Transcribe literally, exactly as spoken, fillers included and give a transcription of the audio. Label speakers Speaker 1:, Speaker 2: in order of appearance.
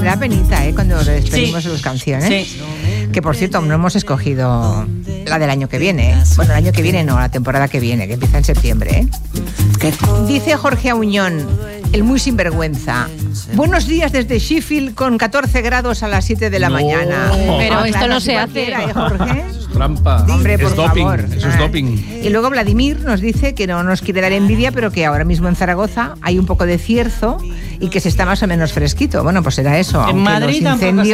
Speaker 1: da penita, ¿eh? Cuando despedimos sí. sus canciones.
Speaker 2: Sí.
Speaker 1: Que por cierto, no hemos escogido la del año que viene. Bueno, el año que viene no, la temporada que viene, que empieza en septiembre, ¿eh? Dice Jorge Auñón, el muy sinvergüenza. Buenos días desde Sheffield con catorce grados a las siete de la
Speaker 3: no.
Speaker 1: mañana.
Speaker 4: Pero
Speaker 1: ah,
Speaker 4: esto
Speaker 1: claro,
Speaker 4: no se hace.
Speaker 1: ¿eh, Jorge?
Speaker 3: Trampa.
Speaker 1: Hombre, por
Speaker 3: es doping,
Speaker 1: favor.
Speaker 3: Eso es
Speaker 1: Ah.
Speaker 3: doping.
Speaker 1: Y luego Vladimir nos dice que no nos quiere dar envidia, pero que ahora mismo en Zaragoza hay un poco de cierzo y que se está más o menos fresquito. Bueno, pues será eso.
Speaker 2: En
Speaker 1: aunque
Speaker 2: Madrid
Speaker 1: los
Speaker 2: tampoco
Speaker 1: incendios